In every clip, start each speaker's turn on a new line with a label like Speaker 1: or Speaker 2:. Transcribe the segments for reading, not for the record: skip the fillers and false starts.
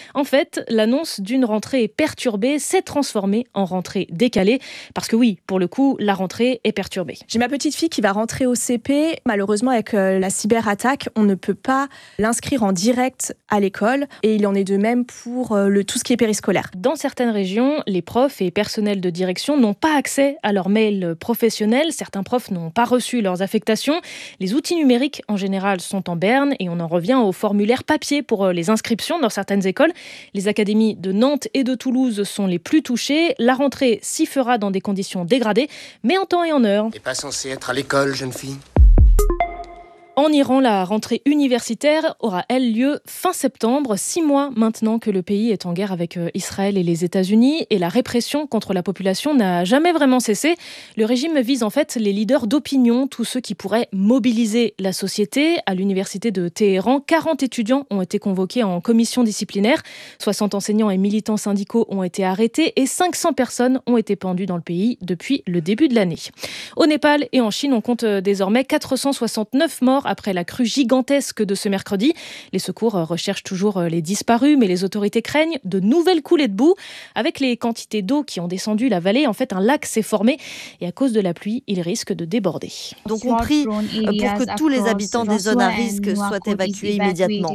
Speaker 1: En fait, l'annonce d'une rentrée perturbée s'est transformée en rentrée décalée. Parce que oui, pour le coup, la rentrée est perturbée.
Speaker 2: J'ai ma petite fille qui va rentrer au CP. Malheureusement, avec la cyberattaque, on ne peut pas l'inscrire en direct à l'école. Et il en est de même pour tout ce qui est périscolaire.
Speaker 1: Dans certaines régions, les profs et personnels de direction n'ont pas accès à leurs mails professionnels. Certains profs n'ont pas reçu leurs affectations. Les outils numériques, en général, sont en berne et on en revient au formulaire papier pour les inscriptions dans certaines écoles. Les académies de Nantes et de Toulouse sont les plus touchées. La rentrée s'y fera dans des conditions dégradées, mais en temps et en heure.
Speaker 3: T'es pas censée être à l'école, jeune fille ?
Speaker 1: En Iran, la rentrée universitaire aura, elle, lieu fin septembre, 6 mois maintenant que le pays est en guerre avec Israël et les États-Unis. Et la répression contre la population n'a jamais vraiment cessé. Le régime vise en fait les leaders d'opinion, tous ceux qui pourraient mobiliser la société. À l'université de Téhéran, 40 étudiants ont été convoqués en commission disciplinaire. 60 enseignants et militants syndicaux ont été arrêtés et 500 personnes ont été pendues dans le pays depuis le début de l'année. Au Népal et en Chine, on compte désormais 469 morts après la crue gigantesque de ce mercredi. Les secours recherchent toujours les disparus, mais les autorités craignent de nouvelles coulées de boue. Avec les quantités d'eau qui ont descendu la vallée, en fait, un lac s'est formé et à cause de la pluie, il risque de déborder.
Speaker 4: Donc on prie pour que tous les habitants des zones à risque soient évacués immédiatement.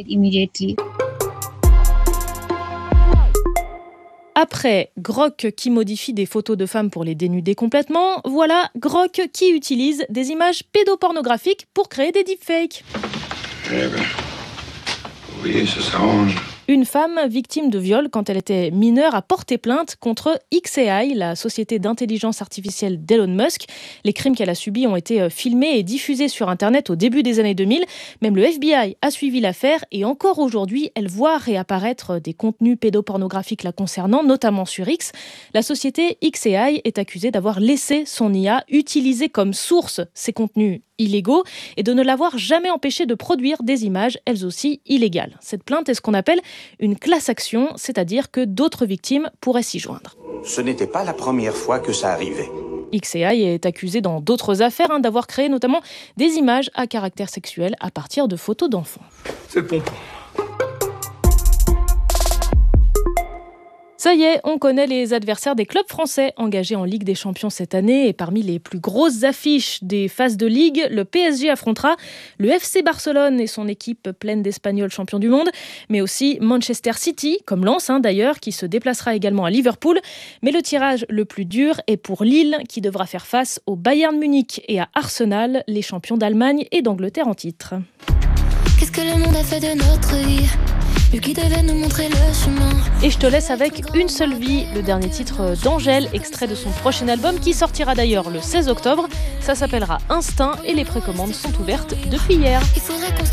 Speaker 1: Après Grok qui modifie des photos de femmes pour les dénuder complètement, voilà Grok qui utilise des images pédopornographiques pour créer des deepfakes.
Speaker 5: Eh ben, oui, ça s'arrange.
Speaker 1: Une femme victime de viol quand elle était mineure a porté plainte contre xAI, la société d'intelligence artificielle d'Elon Musk. Les crimes qu'elle a subis ont été filmés et diffusés sur Internet au début des années 2000. Même le FBI a suivi l'affaire et encore aujourd'hui, elle voit réapparaître des contenus pédopornographiques la concernant, notamment sur X. La société xAI est accusée d'avoir laissé son IA utiliser comme source ces contenus illégaux et de ne l'avoir jamais empêché de produire des images, elles aussi illégales. Cette plainte est ce qu'on appelle une class action, c'est-à-dire que d'autres victimes pourraient s'y joindre.
Speaker 6: Ce n'était pas la première fois que ça arrivait.
Speaker 1: xAI est accusé dans d'autres affaires d'avoir créé notamment des images à caractère sexuel à partir de photos d'enfants.
Speaker 5: C'est le pompon.
Speaker 1: Ça y est, on connaît les adversaires des clubs français engagés en Ligue des Champions cette année. Et parmi les plus grosses affiches des phases de Ligue, le PSG affrontera le FC Barcelone et son équipe pleine d'Espagnols champions du monde. Mais aussi Manchester City, comme Lens d'ailleurs, qui se déplacera également à Liverpool. Mais le tirage le plus dur est pour Lille, qui devra faire face au Bayern Munich et à Arsenal, les champions d'Allemagne et d'Angleterre en titre.
Speaker 7: Qu'est-ce que le monde a fait de notre vie ? Qui devait nous montrer le chemin.
Speaker 1: Et je te laisse avec Une seule vie, le dernier titre d'Angèle, extrait de son prochain album qui sortira d'ailleurs le 16 octobre. Ça s'appellera Instinct et les précommandes sont ouvertes depuis hier.
Speaker 7: Il faudrait qu'on